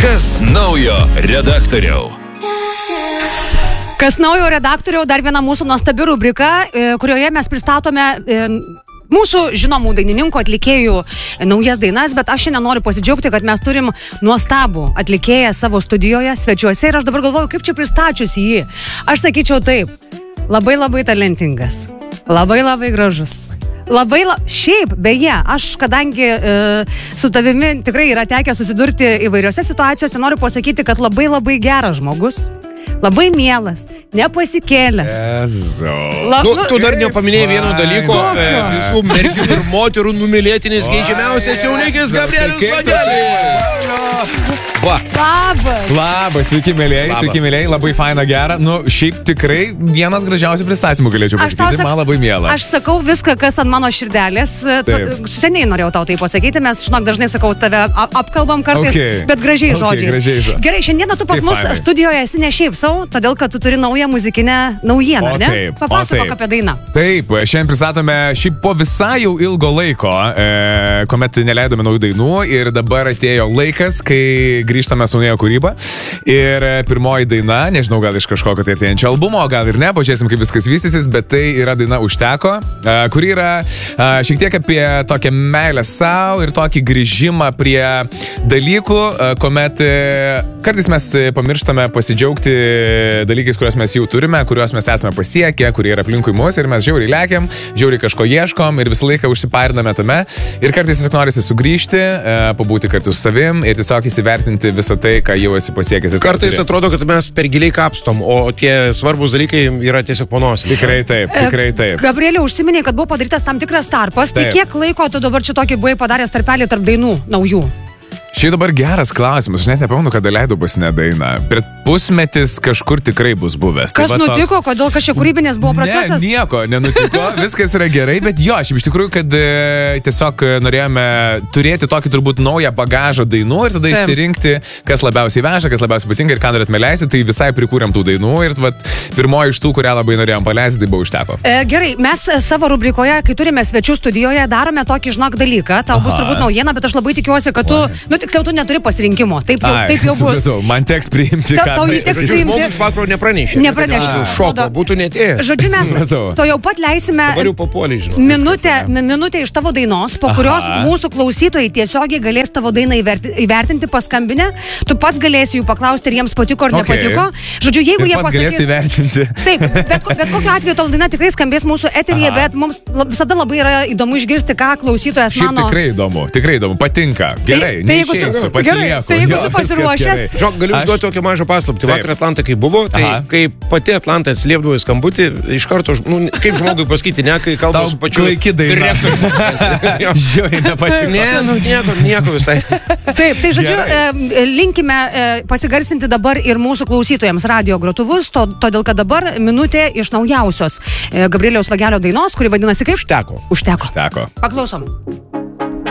Kas naujo redaktoriau? Kas naujo redaktoriau, dar viena mūsų nuostabi rubrika, kurioje mes pristatome mūsų žinomų dainininkų, atlikėjų naujas dainas, bet aš šiandien noriu pasidžiaugti, kad mes turim nuostabų atlikėją savo studijoje, svečiuose, ir aš dabar galvoju, kaip čia pristačiusi jį. Aš sakyčiau taip, labai talentingas, labai gražus. Šiaip, beje, aš kadangi su tavimi tikrai yra tekę susidurti įvairiose situacijose, noriu pasakyti, kad labai geras žmogus, labai mielas, nepasikėlęs. Tu dar nepaminėjai vieno dalyko, visų merginų ir moterų numylėtinis geidžiamiausias jaunikis Gabrielius Vagelis. Labas, sveiki mėlėjai, labai faina, gera. Nu, šiaip tikrai vienas gražiausių pristatymų galėčiau pasakyti, man labai miela. Aš sakau viską, kas ant mano širdelės. Seniai norėjau tau tai pasakyti, mes, žinok, dažnai sakau, tave apkalbam kartais, bet gražiai žodžiais. Gerai, šiandieną tu pas mus studijoje esi ne šiaip sau, todėl, kad tu turi naują muzikinę naujieną, ne? Papasakok apie dainą. Taip, šiandien pristatome šiaip po visai jau ilgo laiko, kuomet neleidome naujų dainų, ir dabar atėjo laikas, kai grįžtame su nauja kūryba. Ir pirmoji daina, nežinau, gal iš kažkokio tai artėjančio albumo, gal ir ne, pažiūrėsim, kaip viskas vystysis, bet tai yra daina Užteko, kuri yra šiek tiek apie tokią meilę savo ir tokį grįžimą prie dalykų, kuomet kartais mes pamirštame pasidžiaugti dalykais, kuriuos mes jau turime, kuriuos mes esame pasiekę, kurie yra aplinkui mus, ir mes žiauriai lekiam, žiauriai kažko ieškom ir visą laiką užsipariname tame. Ir kartais tiesiog norisi sugrįžti, pabūti kartu su savim ir tiesiog įsivertinti visą tai, ką jau esi pasiekęs. Kartais atrodo, kad mes per giliai kapstom, o tie svarbus dalykai yra tiesiog po nosimi. Tikrai taip. Gabrieliau, užsiminei, kad buvo padarytas tam tikras tarpas. Tai kiek laiko tu dabar čia tokį buvai padaręs tarpelį tarp dainų naujų? Štai dabar geras klausimas, aš net nepamenu, kada leidau pasinę dainą. Per pusmetis kažkur tikrai bus buvęs. Kas nutiko, kodėl kažkiek kūrybinės buvo procesas? Ne, nieko nenutiko, viskas yra gerai, bet jo, šiaip iš tikrųjų, kad tiesiog norėjome turėti tokį turbūt naują bagažą dainų ir tada išsirinkti, kas labiausiai veža, kas labiausiai patinka ir ką norėtume leisti, tai visai prikūrėm tų dainų ir pirmoji iš tų, kurią labai norėjom paleisti, tai buvo Užteko. Gerai, mes savo rubrikoje, kai turime svečių studijoje, darome tokį, žinok, dalyką. Tau bus turbūt naujiena, bet aš labai tikiuosi, kad tu, tiksliau, tu neturi pasirinkimo. Taip jau bus. Man teks priimti, ką tau jį teks priimti. Žmogus vakaro nepranešė. Šoko, būtų netėjęs. Žodžiu, mes to jau pat leisime minutę iš tavo dainos, po kurios mūsų klausytojai tiesiogiai galės tavo dainą įvertinti, paskambinę. Tu pats galėsi jų paklausti, ar jiems patiko ar nepatiko. Žodžiu, jeigu jie pasakys... įvertinti. Taip, bet kokiu atveju tavo daina tikrai skambės mūsų eteryje, bet mums visada labai yra įdomu išgirsti, ką klausytojas mano. Šiaip tikrai įdomu, patinka. Gerai, neišeisiu, pasilieku. Tai jeigu tu pasiruošęs... Žinok, galiu užduoti tokią mažą paslaptį. Vakar Atlanta, kai buvo, tai kai pati Atlanta atsiliepdavo į skambutį, iš karto, kaip žmogui pasakyti, ne, kai kalba su pačiu direktoriumi. Žiūrėjau, nepatiko. Nieko visai. Taip, tai žodžiu, linkime pasigarsinti dabar ir mūsų klausytojams radio grotuvus, todėl, kad dabar minutė iš naujausios Gabrieliaus Vagelio dainos, kuri vadinasi kaip? Užteko. Paklausom.